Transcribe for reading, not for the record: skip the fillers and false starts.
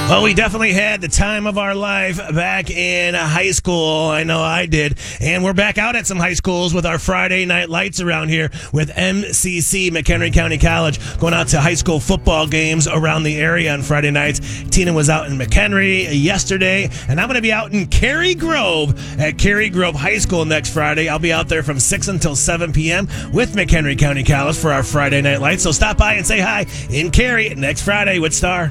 Well, we definitely had the time of our life back in high school. I know I did. And we're back out at some high schools with our Friday night lights around here with MCC, McHenry County College, going out to high school football games around the area on Friday nights. Tina was out in McHenry yesterday, and I'm going to be out in Cary Grove at Cary Grove High School next Friday. I'll be out there from 6 until 7 p.m. with McHenry County College for our Friday night lights. So stop by and say hi in Cary next Friday with Star.